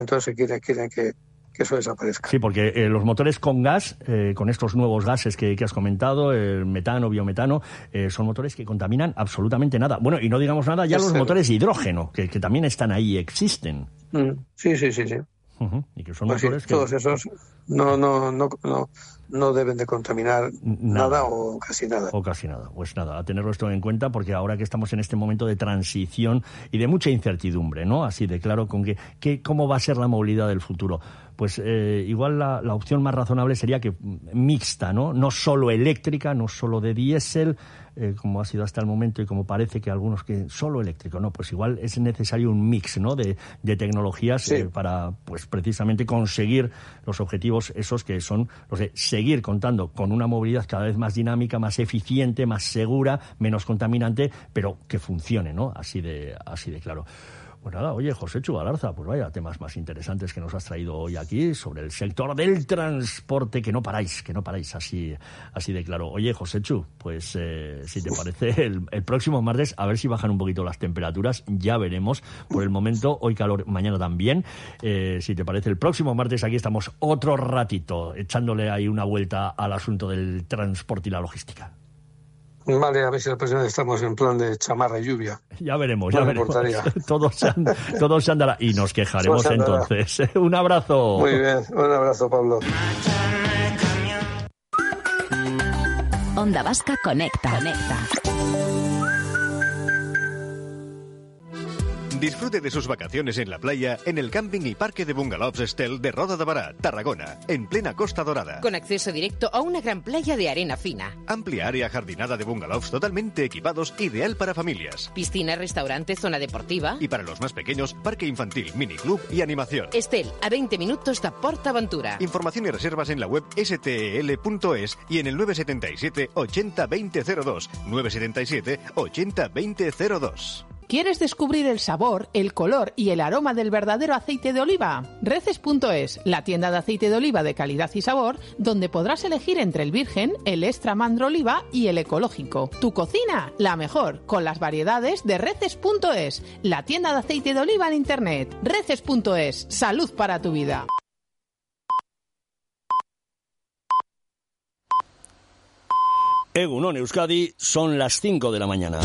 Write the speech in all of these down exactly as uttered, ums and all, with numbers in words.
entonces quieren, quieren que, que eso desaparezca. Sí, porque eh, los motores con gas, eh, con estos nuevos gases que, que has comentado, el metano, biometano, eh, son motores que contaminan absolutamente nada. Bueno, y no digamos nada ya es los cero. Motores de hidrógeno, que, que también están ahí, existen. Mm, sí, sí, sí, sí. Uh-huh. Y que son pues motores sí, que... todos esos no, no, no, no, no deben de contaminar nada. nada o casi nada. O casi nada. Pues nada, a tenerlo esto en cuenta, porque ahora que estamos en este momento de transición y de mucha incertidumbre, ¿no? Así de claro, con que, que cómo va a ser la movilidad del futuro. Pues eh, igual la, la opción más razonable sería que mixta, ¿no? No solo eléctrica, no solo de diésel, eh, como ha sido hasta el momento y como parece que algunos que solo eléctrico, no, pues igual es necesario un mix, ¿no? De, de tecnologías sí. eh, para, pues precisamente conseguir los objetivos esos que son los de seguir contando con una movilidad cada vez más dinámica, más eficiente, más segura, menos contaminante, pero que funcione, ¿no? Así de, así de claro. Pues nada, oye, Joséchu Galarza, pues vaya temas más interesantes que nos has traído hoy aquí sobre el sector del transporte, que no paráis, que no paráis, así, así de claro. Oye, Joséchu, pues eh, si te parece, el, el próximo martes, a ver si bajan un poquito las temperaturas, ya veremos. Por el momento, hoy calor, mañana también. Eh, si te parece, el próximo martes aquí estamos otro ratito, echándole ahí una vuelta al asunto del transporte y la logística. Vale, a ver si la próxima vez estamos en plan de chamarra y lluvia. Ya veremos, no ya me veremos. Importaría. Todos se, and, todos se andará y nos quejaremos entonces. Un abrazo. Muy bien, un abrazo, Pablo. Onda Vasca Conecta. Conecta. Disfrute de sus vacaciones en la playa en el camping y parque de bungalows Estel de Roda de Bará, Tarragona, en plena Costa Dorada. Con acceso directo a una gran playa de arena fina. Amplia área jardinada de bungalows totalmente equipados, ideal para familias. Piscina, restaurante, zona deportiva. Y para los más pequeños, parque infantil, miniclub y animación. Estel, a veinte minutos de PortAventura. Información y reservas en la web ese te ele punto es y en el nueve siete siete, ochenta, veinte cero dos. nueve siete siete, ochenta, veinte cero dos. ¿Quieres descubrir el sabor, el color y el aroma del verdadero aceite de oliva? Reces punto es, la tienda de aceite de oliva de calidad y sabor, donde podrás elegir entre el virgen, el extra mandro oliva y el ecológico. Tu cocina, la mejor, con las variedades de Reces punto es, la tienda de aceite de oliva en internet. Reces punto es, salud para tu vida. Egunon Euskadi, son las cinco de la mañana.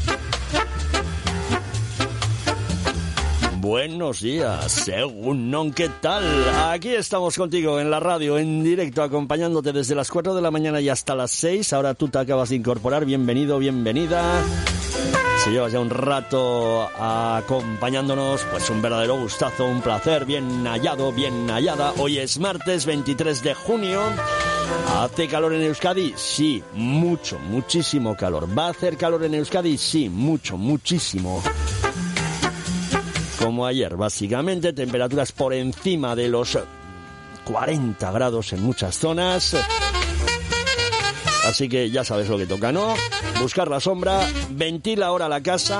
Buenos días, según ¿qué tal? Aquí estamos contigo en la radio, en directo, acompañándote desde las cuatro de la mañana y hasta las seis. Ahora tú te acabas de incorporar, bienvenido, bienvenida. Si llevas ya un rato acompañándonos, pues un verdadero gustazo, un placer, bien hallado, bien hallada. Hoy es martes veintitrés de junio. ¿Hace calor en Euskadi? Sí, mucho, muchísimo calor. ¿Va a hacer calor en Euskadi? Sí, mucho, muchísimo. Como ayer, básicamente, temperaturas por encima de los cuarenta grados en muchas zonas. Así que ya sabes lo que toca, ¿no? Buscar la sombra, ventila ahora la casa.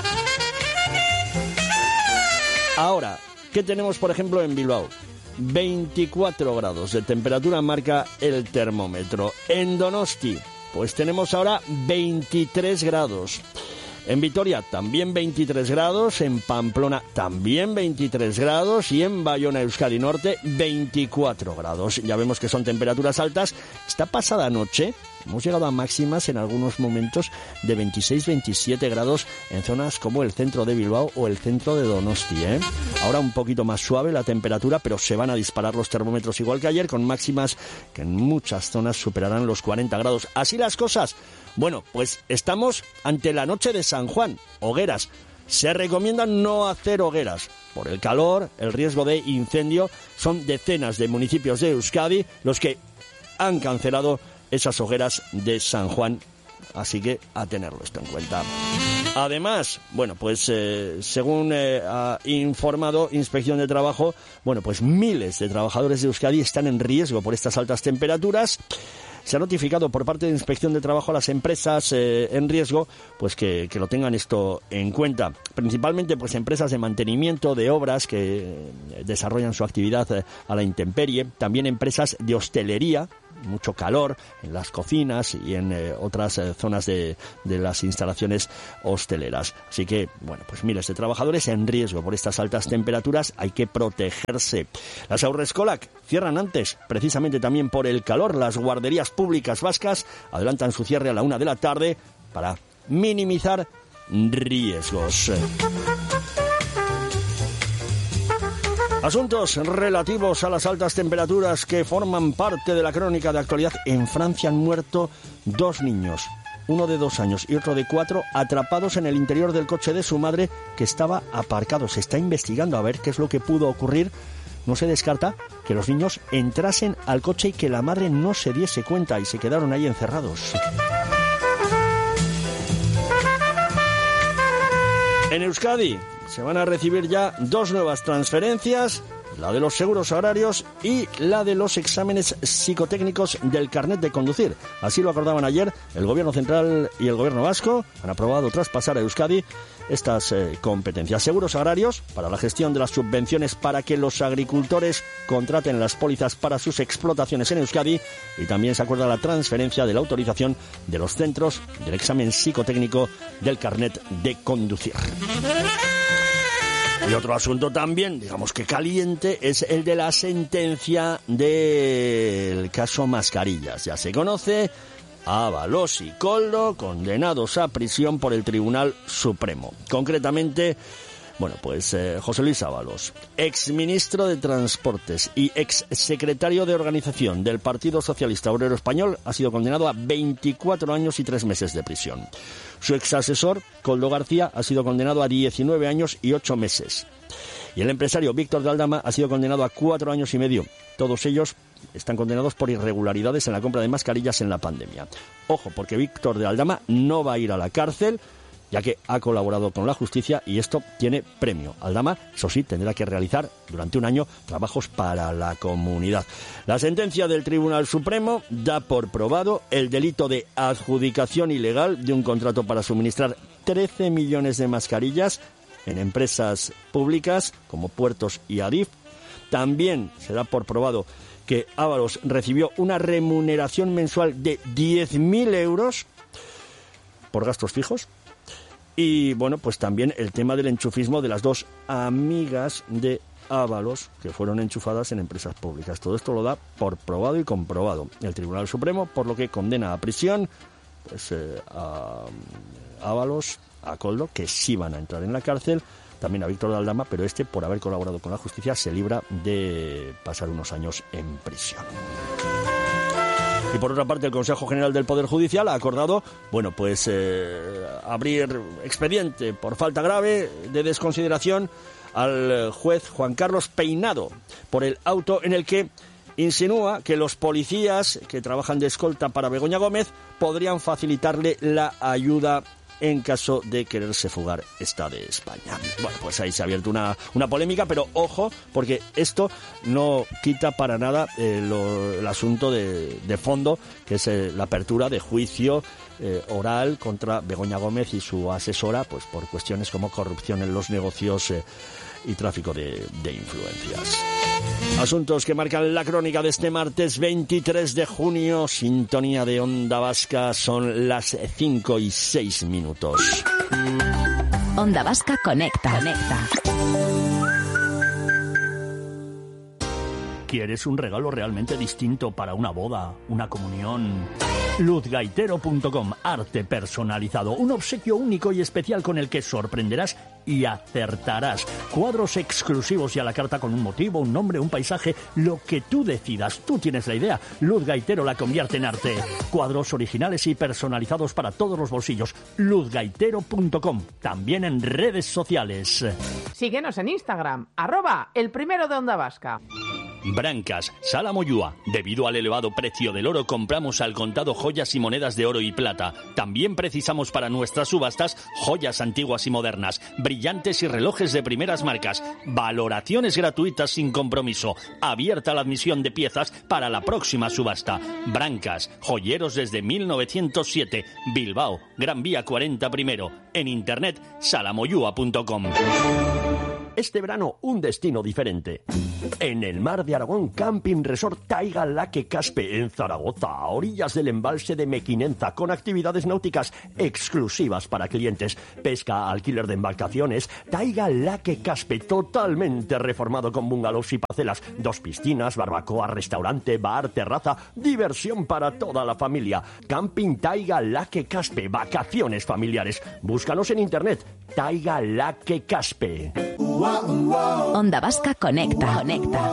Ahora, ¿qué tenemos, por ejemplo, en Bilbao? veinticuatro grados de temperatura marca el termómetro. En Donosti, pues tenemos ahora veintitrés grados. En Vitoria también veintitrés grados, en Pamplona también veintitrés grados y en Bayona, Euskadi Norte, veinticuatro grados. Ya vemos que son temperaturas altas. Esta pasada noche hemos llegado a máximas en algunos momentos de veintiséis veintisiete grados en zonas como el centro de Bilbao o el centro de Donosti, ¿eh? Ahora un poquito más suave la temperatura, pero se van a disparar los termómetros igual que ayer, con máximas que en muchas zonas superarán los cuarenta grados. Así las cosas. Bueno, pues estamos ante la noche de San Juan, hogueras. Se recomienda no hacer hogueras. Por el calor, el riesgo de incendio, son decenas de municipios de Euskadi los que han cancelado esas hogueras de San Juan. Así que a tenerlo esto en cuenta. Además, bueno, pues eh, según eh, ha informado Inspección de Trabajo, bueno, pues miles de trabajadores de Euskadi están en riesgo por estas altas temperaturas. Se ha notificado por parte de Inspección de Trabajo a las empresas eh, en riesgo, pues que, que lo tengan esto en cuenta. Principalmente, pues empresas de mantenimiento, de obras que desarrollan su actividad eh, a la intemperie. También empresas de hostelería, mucho calor en las cocinas y en eh, otras eh, zonas de, de las instalaciones hosteleras. Así que, bueno, pues miles de trabajadores en riesgo por estas altas temperaturas, hay que protegerse. Las haurreskolak cierran antes, precisamente también por el calor. Las guarderías públicas vascas adelantan su cierre a la una de la tarde para minimizar riesgos. Asuntos relativos a las altas temperaturas que forman parte de la crónica de actualidad. En Francia han muerto dos niños, uno de dos años y otro de cuatro, atrapados en el interior del coche de su madre que estaba aparcado. Se está investigando a ver qué es lo que pudo ocurrir. No se descarta que los niños entrasen al coche y que la madre no se diese cuenta y se quedaron ahí encerrados. En Euskadi se van a recibir ya dos nuevas transferencias, la de los seguros agrarios y la de los exámenes psicotécnicos del carnet de conducir. Así lo acordaban ayer el Gobierno Central y el Gobierno Vasco. Han aprobado traspasar a Euskadi estas eh, competencias. Seguros agrarios para la gestión de las subvenciones para que los agricultores contraten las pólizas para sus explotaciones en Euskadi, y también se acuerda la transferencia de la autorización de los centros del examen psicotécnico del carnet de conducir. Y otro asunto también, digamos que caliente, es el de la sentencia del caso Mascarillas. Ya se conoce, Ábalos y Koldo condenados a prisión por el Tribunal Supremo. Concretamente, bueno, pues eh, José Luis Ábalos, exministro de Transportes y exsecretario de Organización del Partido Socialista Obrero Español, ha sido condenado a veinticuatro años y tres meses de prisión. Su exasesor, Koldo García, ha sido condenado a diecinueve años y ocho meses. Y el empresario Víctor de Aldama ha sido condenado a cuatro años y medio. Todos ellos están condenados por irregularidades en la compra de mascarillas en la pandemia. Ojo, porque Víctor de Aldama no va a ir a la cárcel, ya que ha colaborado con la justicia y esto tiene premio. Aldama, eso sí, tendrá que realizar durante un año trabajos para la comunidad. La sentencia del Tribunal Supremo da por probado el delito de adjudicación ilegal de un contrato para suministrar trece millones de mascarillas en empresas públicas como Puertos y Adif. También se da por probado que Ábalos recibió una remuneración mensual de diez mil euros por gastos fijos. Y bueno, pues también el tema del enchufismo de las dos amigas de Ábalos que fueron enchufadas en empresas públicas. Todo esto lo da por probado y comprobado el Tribunal Supremo, por lo que condena a prisión pues eh, a Ábalos, a Koldo, que sí van a entrar en la cárcel, también a Víctor de Aldama, pero este, por haber colaborado con la justicia, se libra de pasar unos años en prisión. Y por otra parte, el Consejo General del Poder Judicial ha acordado, bueno, pues eh, abrir expediente por falta grave de desconsideración al juez Juan Carlos Peinado por el auto en el que insinúa que los policías que trabajan de escolta para Begoña Gómez podrían facilitarle la ayuda en caso de quererse fugar esta de España. Bueno, pues ahí se ha abierto una, una polémica, pero ojo, porque esto no quita para nada eh, lo, el asunto de, de fondo, que es eh, la apertura de juicio eh, oral contra Begoña Gómez y su asesora, pues por cuestiones como corrupción en los negocios eh, y tráfico de, de influencias. Asuntos que marcan la crónica de este martes veintitrés de junio, sintonía de Onda Vasca, son las cinco y seis minutos. Onda Vasca conecta. Conecta. ¿Quieres un regalo realmente distinto para una boda, una comunión? luz gaitero punto com, arte personalizado, un obsequio único y especial con el que sorprenderás y acertarás. Cuadros exclusivos y a la carta con un motivo, un nombre, un paisaje, lo que tú decidas. Tú tienes la idea. Luz Gaitero la convierte en arte. Cuadros originales y personalizados para todos los bolsillos. luz gaitero punto com, también en redes sociales. Síguenos en Instagram, arroba el primero de Onda Vasca. Brancas, Sala Moyúa. Debido al elevado precio del oro, compramos al contado joyas y monedas de oro y plata. También precisamos para nuestras subastas joyas antiguas y modernas, brillantes y relojes de primeras marcas. Valoraciones gratuitas sin compromiso. Abierta la admisión de piezas para la próxima subasta. Brancas, joyeros desde mil novecientos siete. Bilbao, Gran Vía cuarenta primero. En internet, salamoyúa punto com. este verano un destino diferente. En el mar de Aragón, Camping Resort Taiga Laque Caspe, en Zaragoza, a orillas del embalse de Mequinenza, con actividades náuticas exclusivas para clientes, pesca, alquiler de embarcaciones. Taiga Laque Caspe, totalmente reformado con bungalows y parcelas, dos piscinas, barbacoa, restaurante, bar, terraza, diversión para toda la familia. Camping Taiga Laque Caspe, vacaciones familiares. Búscanos en internet, Taiga Laque Caspe. Onda Vasca Conecta. Conecta.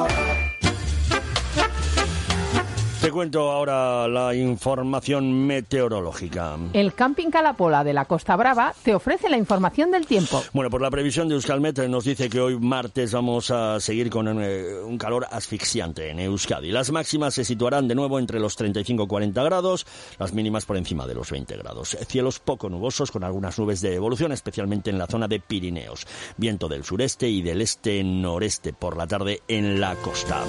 Te cuento ahora la información meteorológica. El Camping Calapola de la Costa Brava te ofrece la información del tiempo. Bueno, pues la previsión de Euskalmet nos dice que hoy martes vamos a seguir con eh, un calor asfixiante en Euskadi. Las máximas se situarán de nuevo entre los treinta y cinco a cuarenta grados, las mínimas por encima de los veinte grados. Cielos poco nubosos con algunas nubes de evolución, especialmente en la zona de Pirineos. Viento del sureste y del este-noreste por la tarde en la costa.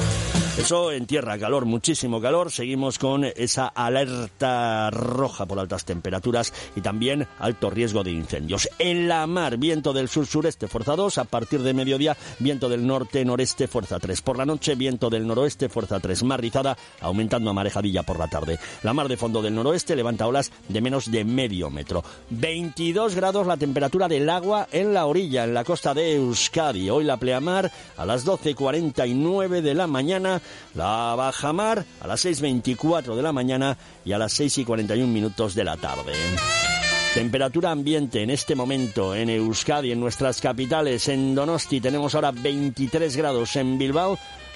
Eso en tierra, calor, muchísimo calor. Seguimos con esa alerta roja por altas temperaturas y también alto riesgo de incendios. En la mar, viento del sur-sureste, fuerza dos. A partir de mediodía, viento del norte-noreste, fuerza tres. Por la noche, viento del noroeste, fuerza tres. Mar rizada, aumentando a marejadilla por la tarde. La mar de fondo del noroeste levanta olas de menos de medio metro. veintidós grados la temperatura del agua en la orilla, en la costa de Euskadi. Hoy la pleamar a las doce cuarenta y nueve de la mañana. La bajamar a las seis veinticuatro de la mañana y a las seis y cuarenta y un minutos de la tarde. Temperatura ambiente en este momento en Euskadi, en nuestras capitales. En Donosti tenemos ahora veintitrés grados, en Bilbao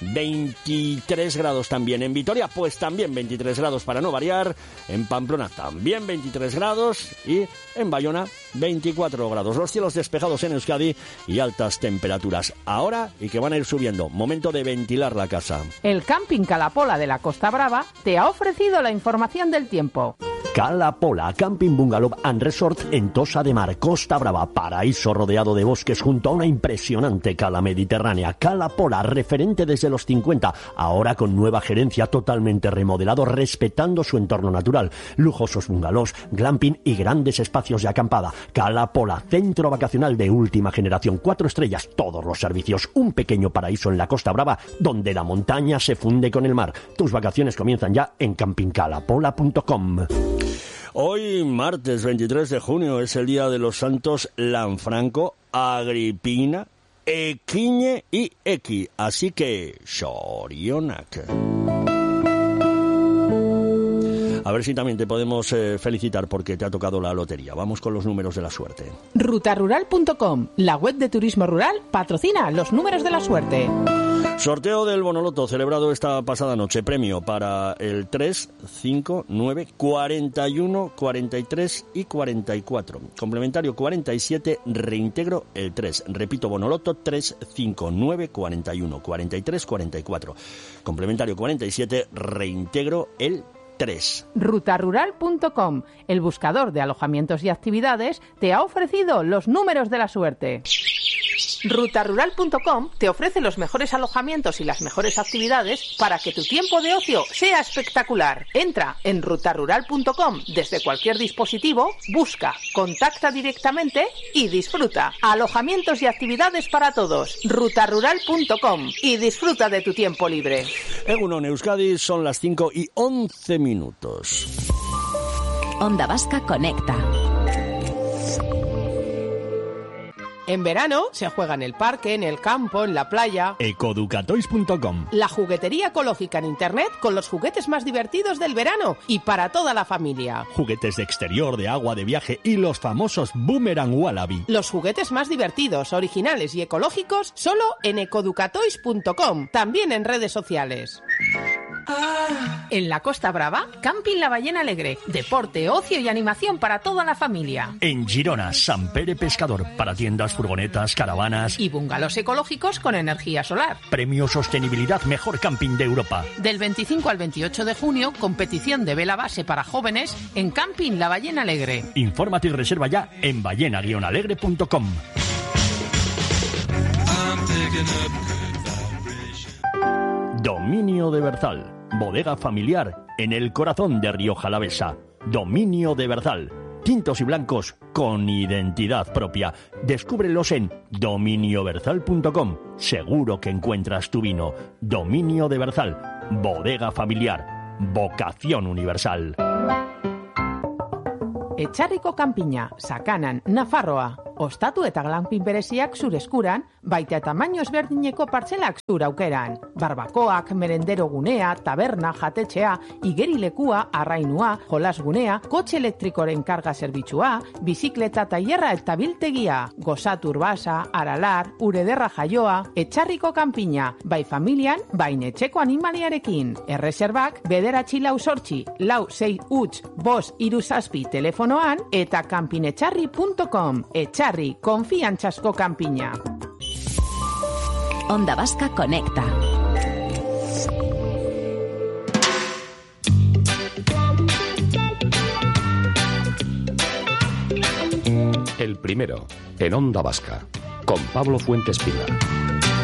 veintitrés grados también, en Vitoria pues también veintitrés grados para no variar, en Pamplona también veintitrés grados y en Bayona veinticuatro grados. Los cielos despejados en Euskadi y altas temperaturas ahora y que van a ir subiendo. Momento de ventilar la casa. El Camping Calapola de la Costa Brava te ha ofrecido la información del tiempo. Calapola, Camping Bungalow and Resort en Tosa de Mar, Costa Brava, paraíso rodeado de bosques junto a una impresionante cala mediterránea. Calapola, referente desde los cincuenta, ahora con nueva gerencia, totalmente remodelado, respetando su entorno natural. Lujosos bungalows, glamping y grandes espacios de acampada. Calapola, centro vacacional de última generación, cuatro estrellas, todos los servicios. Un pequeño paraíso en la Costa Brava, donde la montaña se funde con el mar. Tus vacaciones comienzan ya en camping calapola punto com. Hoy, martes veintitrés de junio, es el día de los santos Lanfranco, Agripina, Equiñe y Eki. Así que, Shorionak. A ver si también te podemos eh, felicitar porque te ha tocado la lotería. Vamos con los números de la suerte. ruta rural punto com, la web de turismo rural, patrocina los números de la suerte. Sorteo del Bonoloto celebrado esta pasada noche. Premio para el tres, cinco, nueve, cuarenta y uno, cuarenta y tres y cuarenta y cuatro. Complementario cuarenta y siete, reintegro el tres. Repito, Bonoloto tres, cinco, nueve, cuarenta y uno, cuarenta y tres, cuarenta y cuatro. Complementario cuarenta y siete, reintegro el tres. ruta rural punto com, el buscador de alojamientos y actividades, te ha ofrecido los números de la suerte. ruta rural punto com te ofrece los mejores alojamientos y las mejores actividades para que tu tiempo de ocio sea espectacular. Entra en ruta rural punto com desde cualquier dispositivo, busca, contacta directamente y disfruta. Alojamientos y actividades para todos. ruta rural punto com y disfruta de tu tiempo libre. Egunon Euskadi, son las cinco y once minutos. Onda Vasca Conecta. En verano se juega en el parque, en el campo, en la playa. ecoducatoys punto com. La juguetería ecológica en internet con los juguetes más divertidos del verano y para toda la familia. Juguetes de exterior, de agua, de viaje y los famosos Boomerang Wallaby. Los juguetes más divertidos, originales y ecológicos solo en ecoducatoys punto com, también en redes sociales. En la Costa Brava, Camping La Ballena Alegre. Deporte, ocio y animación para toda la familia. En Girona, Sant Pere Pescador, para tiendas, furgonetas, caravanas y bungalows ecológicos con energía solar. Premio Sostenibilidad Mejor Camping de Europa. Del veinticinco al veintiocho de junio, competición de vela base para jóvenes en Camping La Ballena Alegre. Infórmate y reserva ya en ballena guion alegre punto com. Dominio de Berzal, bodega familiar en el corazón de Rioja Alavesa. Dominio de Berzal. tintos y blancos con identidad propia. Descúbrelos en dominio berzal punto com. Seguro que encuentras tu vino. Dominio de Berzal, bodega familiar, vocación universal. Etxarriko kanpina, Sakanan, Nafarroa. Ostatu eta glampin bereziak zure eskuran, baita tamaino ezberdineko partzelak zure aukeran. Barbakoak, merendero gunea, taberna, jatetxea, igerilekua, arrainua, jolasgunea, kotxe elektrikoren karga zerbitzua, bizikleta tailerra eta biltegia, gozatu urbasa, aralar, urederra jaioa, Etxarriko kanpina, bai familian, bai etxeko animaliarekin. Erreserbak, bederatzi lau sortzi, lau sei huts, bost hiru zazpi telefonoan, eta kanpinetxarri punto com. Etxarri, konfiantzasko kanpina. Onda Vasca Conecta. El primero, en Onda Vasca, con Pablo Fuentes Pina.